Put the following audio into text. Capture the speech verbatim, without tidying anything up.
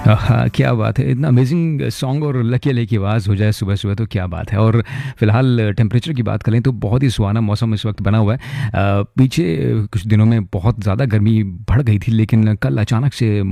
हाँ, क्या बात है! इतना अमेज़िंग सॉन्ग और लकी अली की आवाज़ हो जाए सुबह-सुबह तो क्या बात है। और फिलहाल टेम्परेचर की बात करें तो बहुत ही सुहाना मौसम इस वक़्त बना हुआ है। अ, पीछे कुछ दिनों में बहुत ज़्यादा गर्मी बढ़ गई थी लेकिन कल अचानक से